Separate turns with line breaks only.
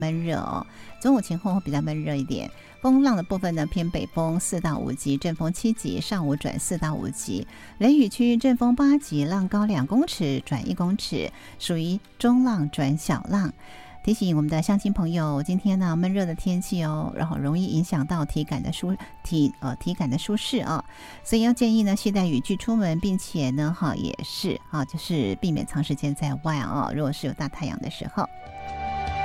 闷热哦，中午前后会比较闷热一点。风浪的部分呢，偏北风4到5级，阵风7级，上午转4到5级。雷雨区阵风8级，浪高2公尺转1公尺，属于中浪转小浪。提醒我们的乡亲朋友，今天呢闷热的天气哦，然后容易影响到体感的舒适啊，所以要建议呢携带雨具出门，并且呢也是就是避免长时间在外啊，如果是有大太阳的时候。